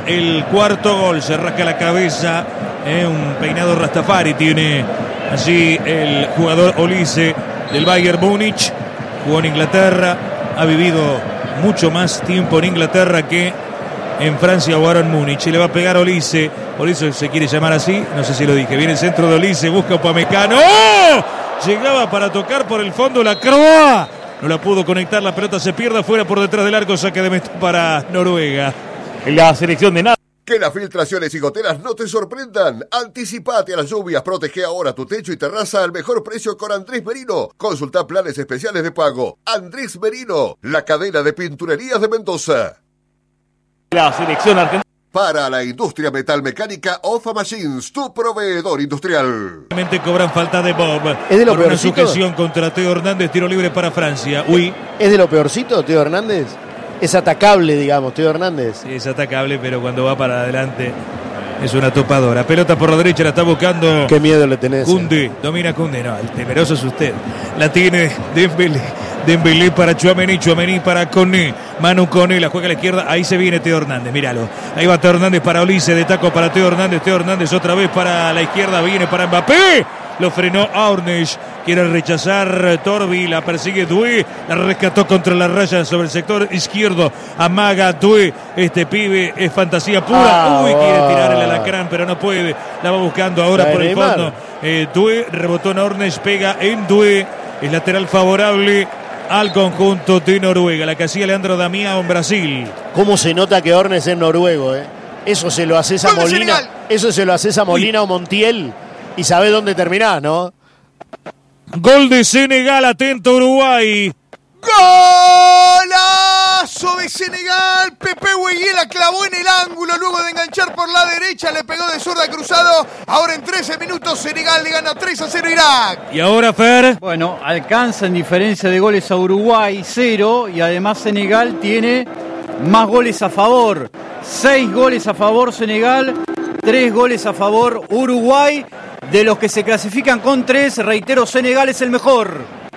para el cuarto gol. Se rasca la cabeza, un peinado rastafari tiene allí el jugador Olise del Bayern Múnich. Jugó en Inglaterra, ha vivido mucho más tiempo en Inglaterra que en Francia o ahora en Múnich. Y le va a pegar Olise. Olise se quiere llamar así, no sé si lo dije. Viene el centro de Olise, busca Upamecano. ¡Oh! Llegaba para tocar por el fondo la Croa. No la pudo conectar, la pelota se pierde afuera por detrás del arco. Saque de meta para Noruega. En la selección de nada. Que las filtraciones y goteras no te sorprendan. Anticipate a las lluvias, protege ahora tu techo y terraza al mejor precio con Andrés Merino. Consulta planes especiales de pago. Andrés Merino, la cadena de pinturerías de Mendoza. La selección argentina. Para la industria metalmecánica, Ofa Machines, tu proveedor industrial. Realmente cobran falta de Bob. ¿Es de lo por una peorcito? sujeción contra Teo Hernández, tiro libre para Francia. Uy. ¿Es de lo peorcito, Teo Hernández? Es atacable, digamos, Teo Hernández. Sí, es atacable, pero cuando va para adelante es una topadora. Pelota por la derecha, la está buscando. Qué miedo le tenés. Koundé, domina Koundé. No, el temeroso es usted. La tiene Dembélé. Dembélé para Tchouaméni, Tchouaméni para Koné. Manu Koné, la juega a la izquierda. Ahí se viene Teo Hernández, míralo. Ahí va Teo Hernández para Olise, de taco para Teo Hernández. Teo Hernández otra vez para la izquierda, viene para Mbappé. Lo frenó Aurnes, quiere rechazar Torbi, la persigue Doué, la rescató contra la raya sobre el sector izquierdo, amaga Doué, este pibe es fantasía pura, quiere tirar el alacrán pero no puede, la va buscando ahora por el fondo, Doué, rebotó en Aurnes, pega en Doué, es lateral favorable al conjunto de Noruega, la que hacía Leandro Damião en Brasil. ¿Cómo se nota que Ornes es noruego, Eso se lo haces a Molina, eso se lo haces a Molina o Montiel. Y sabés dónde terminás, ¿no? Gol de Senegal, atento Uruguay. ¡Golazo de Senegal! Pepe Gueye la clavó en el ángulo luego de enganchar por la derecha, le pegó de zurda cruzado. Ahora en 13 minutos Senegal le gana 3-0 a Irak. Y ahora Fer. Bueno, alcanza en diferencia de goles a Uruguay 0 y además Senegal tiene más goles a favor. 6 goles a favor Senegal, 3 goles a favor Uruguay. De los que se clasifican con 3, reitero, Senegal es el mejor.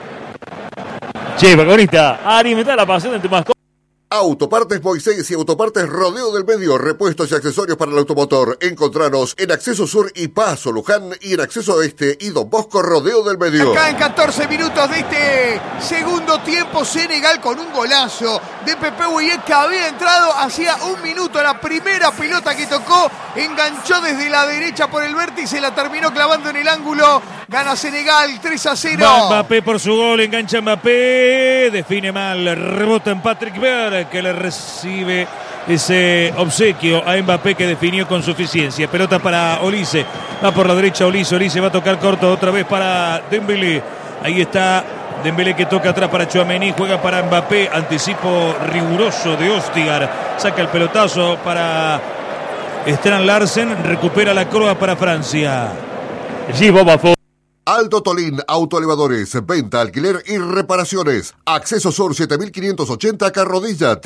Che, protagonista, alimentar la pasión de tu mascota. Autopartes Moisés y Autopartes Rodeo del Medio, repuestos y accesorios para el automotor. Encontranos en Acceso Sur y Paso Luján y en Acceso Este y Don Bosco Rodeo del Medio. Acá en 14 minutos de este segundo tiempo, Senegal con un golazo de Pepe Gueye que había entrado hacía un minuto. La primera pelota que tocó, enganchó desde la derecha por el vértice, la terminó clavando en el ángulo. Gana Senegal 3-0. Va Mbappé por su gol, engancha Mbappé, define mal, rebota en Patrick Vieira, que le recibe ese obsequio a Mbappé que definió con suficiencia. Pelota para Olise, va por la derecha Olise va a tocar corto otra vez para Dembélé. Ahí está Dembélé que toca atrás para Tchouaméni, juega para Mbappé, anticipo riguroso de Ostigar, saca el pelotazo para Strand Larsen, recupera la Croa para Francia. Sí, bomba. Aldo Tolín, autoelevadores, venta, alquiler y reparaciones. Acceso Sur 7580 Carrodilla,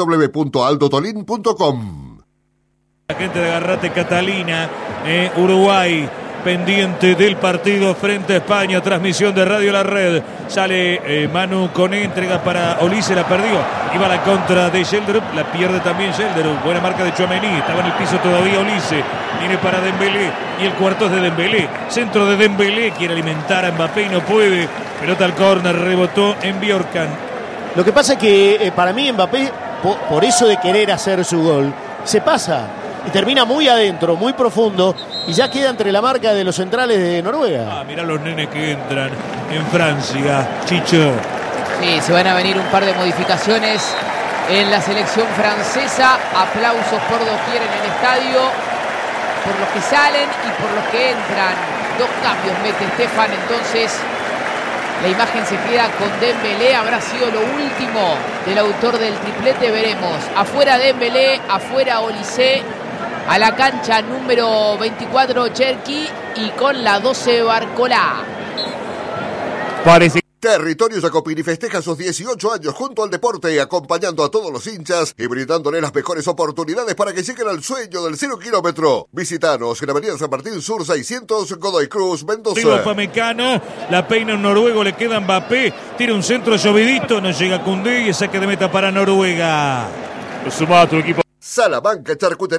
www.aldotolin.com. La gente de Garrate Catalina, Uruguay, pendiente del partido frente a España, transmisión de Radio La Red. Sale Manu Koné, entrega para Olise, la perdió. Iba a la contra de Gelderup, la pierde también Gelderup. Buena marca de Tchouaméni, estaba en el piso todavía Olise. Viene para Dembélé y el cuarto es de Dembélé. Centro de Dembélé, quiere alimentar a Mbappé y no puede. Pelota al córner, rebotó en Bjorkan. Lo que pasa es que para mí Mbappé, por eso de querer hacer su gol, se pasa y termina muy adentro, muy profundo y ya queda entre la marca de los centrales de Noruega. Mirá los nenes que entran en Francia, Chicho. Sí, se van a venir un par de modificaciones en la selección francesa. Aplausos por doquier en el estadio, por los que salen y por los que entran. 2 cambios mete Stefan, entonces la imagen se queda con Dembélé. Habrá sido lo último del autor del triplete, veremos. Afuera Dembélé, afuera Olise. A la cancha número 24 Cherki y con la 12 Barcolá. Parece. Territorio Jacopini festeja sus 18 años junto al deporte, acompañando a todos los hinchas y brindándole las mejores oportunidades para que lleguen al sueño del 0 kilómetro. Visitanos en Avenida San Martín Sur 600, Godoy Cruz, Mendoza. Upamecano, la peina un noruego, le queda Mbappé, tira un centro llovidito, no llega Koundé y saque de meta para Noruega. Suma a tu equipo. Salamanca Charcutería.